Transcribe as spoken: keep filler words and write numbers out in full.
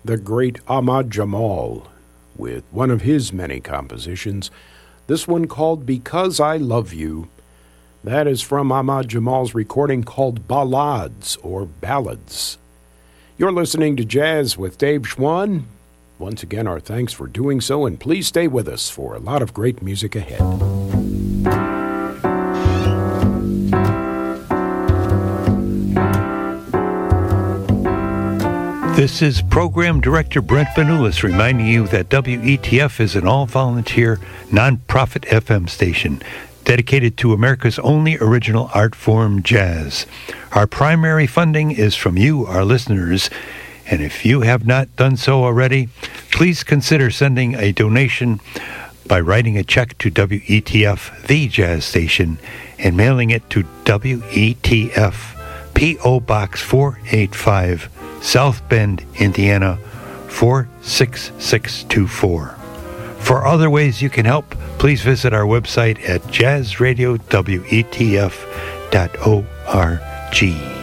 the great Ahmad Jamal, with one of his many compositions, this one called Because I Love You. That is from Ahmad Jamal's recording called Ballades, or Ballads. You're listening to Jazz with Dave Schwann. Once again, our thanks for doing so, and please stay with us for a lot of great music ahead. This is Program Director Brent Vanoulis reminding you that W E T F is an all-volunteer, non-profit F M station dedicated to America's only original art form, jazz. Our primary funding is from you, our listeners, and if you have not done so already, please consider sending a donation by writing a check to W E T F, the jazz station, and mailing it to W E T F, P O Box four eighty-five, South Bend, Indiana, four six six two four. For other ways you can help, please visit our website at jazz radio w e t f dot org.